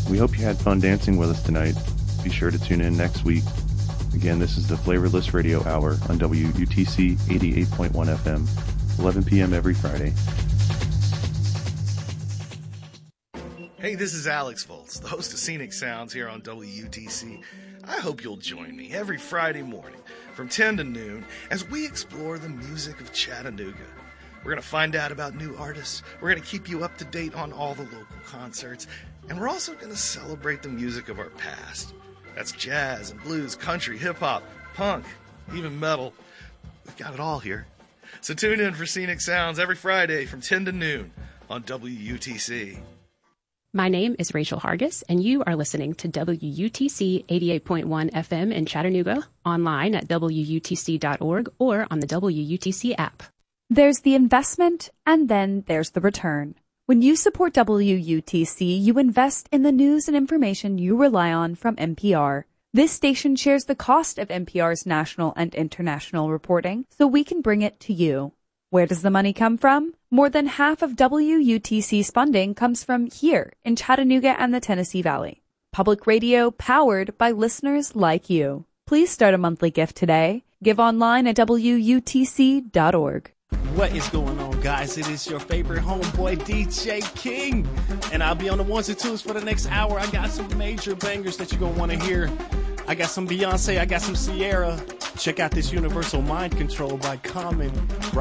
We hope you had fun dancing with us tonight. Be sure to tune in next week. Again, this is the Flavorless Radio Hour on WUTC 88.1 FM, 11 p.m. every Friday. Hey, this is Alex Volz, the host of Scenic Sounds here on WUTC. I hope you'll join me every Friday morning from 10 to noon as we explore the music of Chattanooga. We're going to find out about new artists. We're going to keep you up to date on all the local concerts. And we're also going to celebrate the music of our past. That's jazz and blues, country, hip-hop, punk, even metal. We've got it all here. So tune in for Scenic Sounds every Friday from 10 to noon on WUTC. My name is Rachel Hargis, and you are listening to WUTC 88.1 FM in Chattanooga, online at WUTC.org or on the WUTC app. There's the investment, and then there's the return. When you support WUTC, you invest in the news and information you rely on from NPR. This station shares the cost of NPR's national and international reporting, so we can bring it to you. Where does the money come from? More than half of WUTC's funding comes from here in Chattanooga and the Tennessee Valley. Public radio powered by listeners like you. Please start a monthly gift today. Give online at WUTC.org. What is going on, guys? It is your favorite homeboy, DJ King. And I'll be on the ones and twos for the next hour. I got some major bangers that you're going to want to hear. I got some Beyonce. I got some Sierra. Check out this Universal Mind Control by Common.